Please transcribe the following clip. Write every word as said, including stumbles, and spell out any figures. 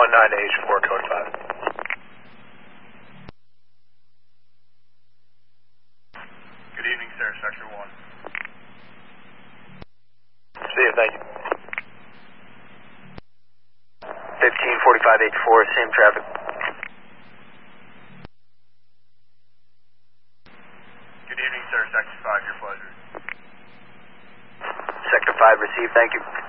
one nine H four code five. Good evening, sir, Sector one. See you, thank you. fifteen forty-five H four, same traffic. Good evening, sir, Sector five, your pleasure. Sector five, received, thank you.